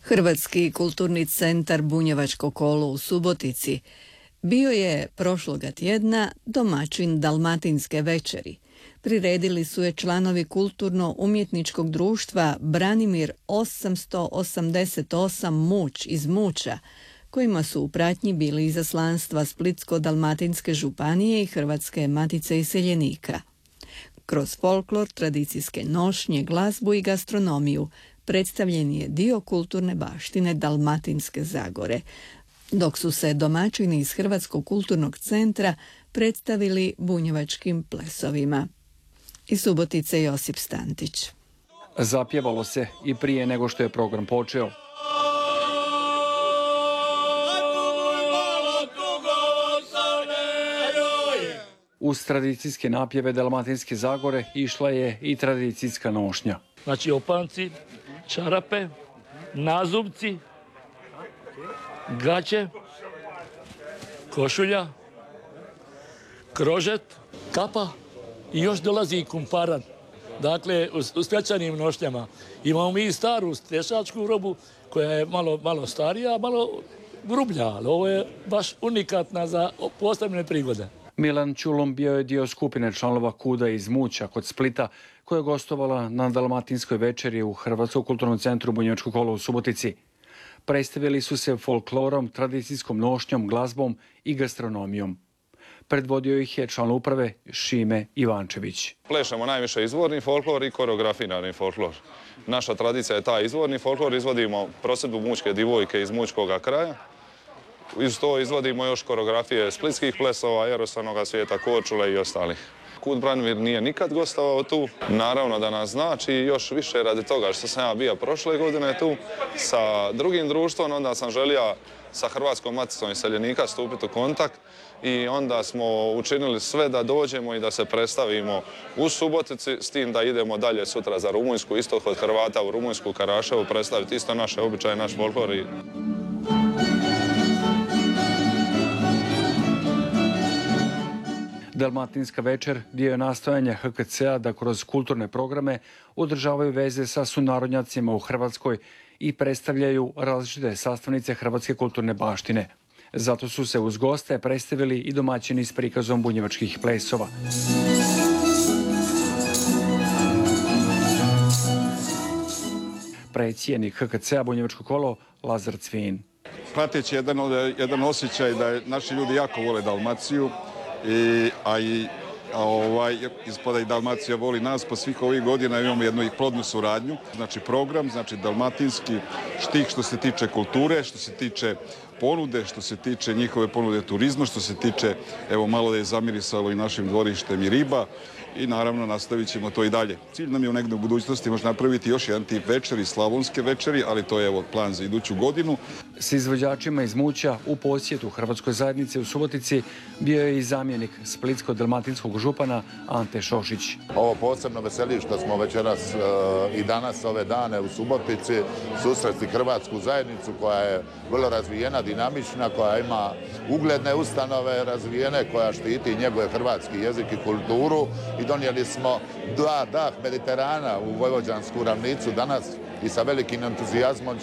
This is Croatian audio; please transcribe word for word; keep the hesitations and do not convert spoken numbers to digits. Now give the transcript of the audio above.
Hrvatski kulturni centar Bunjevačko kolo u Subotici bio je prošloga tjedna domaćin Dalmatinske večeri. Priredili su je članovi kulturno-umjetničkog društva Branimir osamsto osamdeset osam Muć iz Muća, kojima su u pratnji bili izaslanstva Splitsko-dalmatinske županije i Hrvatske matice iseljenika. Kroz folklor, tradicijske nošnje, glazbu i gastronomiju predstavljen je dio kulturne baštine Dalmatinske Zagore, dok su se domaćini iz Hrvatskog kulturnog centra predstavili bunjevačkim plesovima. Iz Subotice Josip Stantić. Zapjevalo se i prije nego što je program počeo. Uz tradicijske napjeve Dalmatinske Zagore išla je i tradicijska nošnja. Znači opanci, čarape, nazubci, gaće, košulja, krožet, kapa i još dolazi i kumparan. Dakle, u svečanim nošnjama. Imamo mi i staru stešačku robu koja je malo, malo starija, malo grublja, ali ovo je baš unikatna za posebne prigode. Milan Čulom bio je dio skupine članova Kuda iz Muća kod Splita, koja je gostovala na Dalmatinskoj večeri u Hrvatskom kulturnom centru Bunjevačko kolo u Subotici. Predstavili su se folklorom, tradicijskom nošnjom, glazbom i gastronomijom. Predvodio ih je član uprave Šime Ivančević. Plešemo najviše izvorni folklor i koreografirani folklor. Naša tradicija je taj izvorni folklor, izvodimo prosjedbu mućke divojke iz mućkoga kraja. Iz to izvodimo još koreografije splitskih plesova, Jerosanoga svijeta, Korčule i ostalih. Kud Branimir nije nikad gostovao tu. Naravno da nas znači još više radi toga što sam ja bio prošle godine tu sa drugim društvom, onda sam želio sa Hrvatskom maticom iseljenika stupiti u kontakt i onda smo učinili sve da dođemo i da se predstavimo u Subotici, s tim da idemo dalje sutra za Rumunjsku, isto kod Hrvata u Rumunjsku, Karaševu, predstaviti isto naše običaje, naš folklor. Dalmatinska večer dio je nastojanja H K C-a da kroz kulturne programe održavaju veze sa sunarodnjacima u Hrvatskoj i predstavljaju različite sastavnice hrvatske kulturne baštine. Zato su se uz goste predstavili i domaćini s prikazom bunjevačkih plesova. Predsjednik H K C-a Bunjevačko kolo Lazar Cvin. Prateći jedan, jedan osjećaj da naši ljudi jako vole Dalmaciju, I, a i a ovaj, ispada i Dalmacija voli nas, pa svih ovih godina imamo jednu plodnu suradnju. Znači program, znači dalmatinski štih što se tiče kulture, što se tiče ponude, što se tiče njihove ponude turizma, što se tiče, evo malo da je zamirisalo i našim dvorištem i riba i naravno nastavit ćemo to i dalje. Cilj nam je u negdje u budućnosti možda napraviti još jedan tip večeri, slavonske večeri, ali to je evo plan za iduću godinu. S izvođačima iz Muća u posjetu Hrvatskoj zajednici u Subotici bio je i zamjenik splitsko-dalmatinskog župana Ante Šošić. Ovo posebno veseli što smo večeras e, i danas ove dane u Subotici susresti Hrvatsku zajednicu koja je vrlo razvijena, dinamična, koja ima ugledne ustanove razvijene, koja štiti i njeguje hrvatski jezik i kulturu i donijeli smo dva dah Mediterana u Vojvođansku ravnicu danas i sa velikim entuzijazmom